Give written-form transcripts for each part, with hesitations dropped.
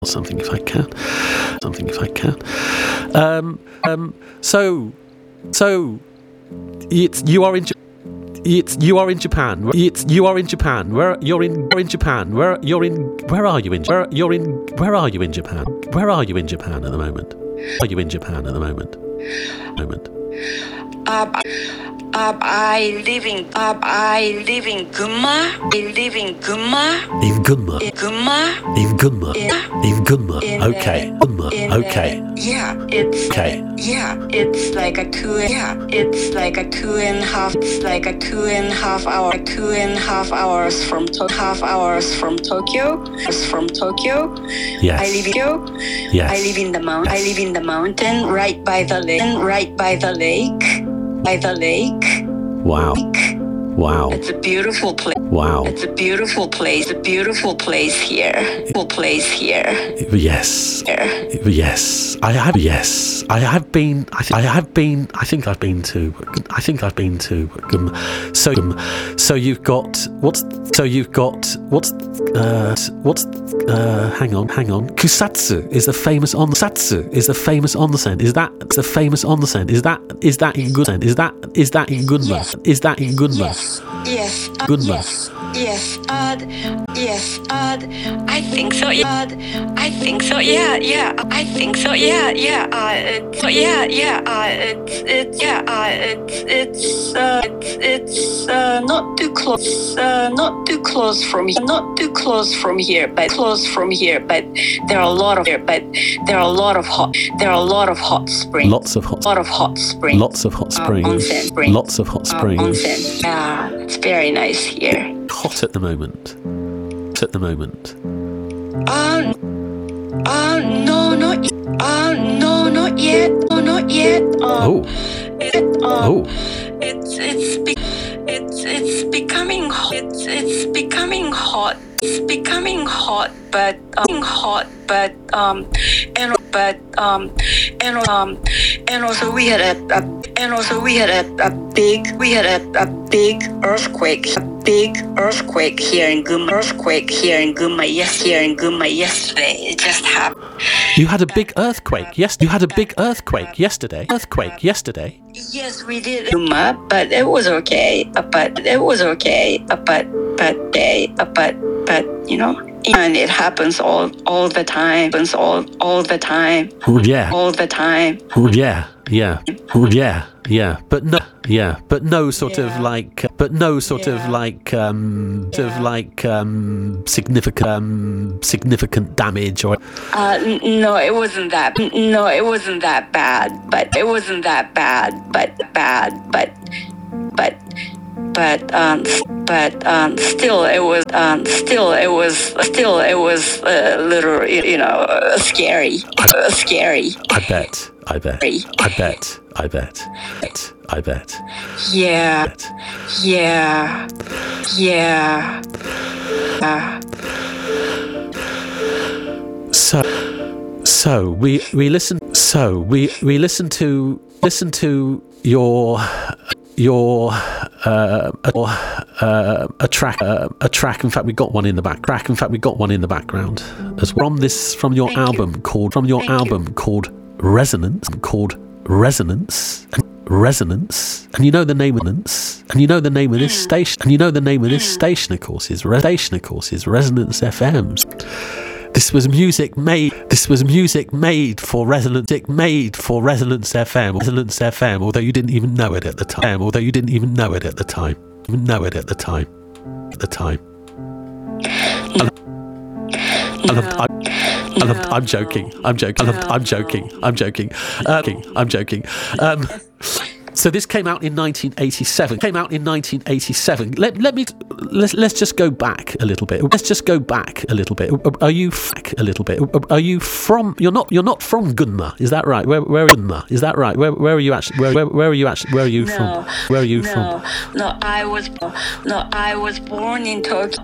Something if I can. So you are in Japan. Where are you in Japan? Where are you in Japan? Where are you in Japan at the moment? Are you in Japan at the moment? I live in Gunma. In Gunma. Okay. Yeah, it's okay. It's like a 2.5 hours from Tokyo. Yes. I live in the mountain right by the lake. Wow. It's a beautiful place. Wow. It's a beautiful place here. Yes. I have been. I think I've been to. So you've got what's. Hang on. Kusatsu is the famous onsen. Is that the famous onsen? Is that in Gunma? Is that in Gunma? Yes. Is that in Gunma? Yes. Gunma. Yes. I think so. Yeah. It's not too close from here, but there are a lot of hot springs. Lots of hot springs. Onsen. Yeah, it's very nice here. Hot at the moment. No, not yet. It's becoming hot. It's becoming hot, but also we had a big earthquake here in Gunma yesterday. It just happened. You had a big earthquake. Yes, you had a big earthquake yesterday. Yes, we did. Gunma, but it was okay. But you know, and it happens all the time. But no sort of like significant damage or. No, it wasn't that bad. But still it was a little, scary. I bet. Yeah. So we listen to your a track. In fact, we got one in the background as well. From your album called Resonance. And you know the name of this station. Of course, is Resonance FM. This was music made for Resonance FM. Although you didn't even know it at the time. I'm joking. So this came out in 1987. Let's just go back a little bit. Are you from? You're not from Gunma, is that right? Where are Gunma? Is that right? Where are you actually? Where are you actually? Where are you from? Where are you from? No, I was born in Tokyo.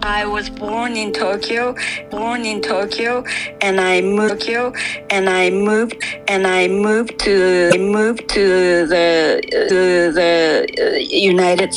And I moved to the United